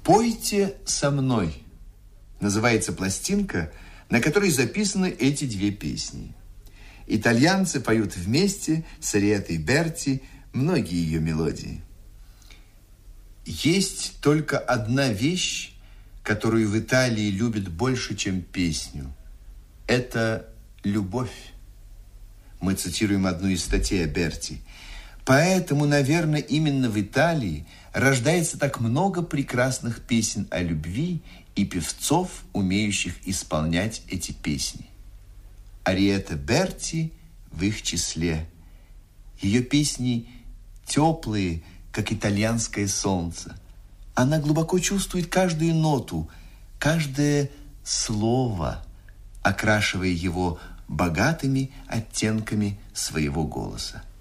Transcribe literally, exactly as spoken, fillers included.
«Пойте со мной» называется пластинка, на которой записаны эти две песни. Итальянцы поют вместе с Ариеттой Берти многие ее мелодии. Есть только одна вещь, которую в Италии любят больше, чем песню. Это любовь. Мы цитируем одну из статей о Берти. Поэтому, наверное, именно в Италии рождается так много прекрасных песен о любви и певцов, умеющих исполнять эти песни. Ариетта Берти в их числе. Ее песни теплые, как итальянское солнце. Она глубоко чувствует каждую ноту, каждое слово, окрашивая его богатыми оттенками своего голоса.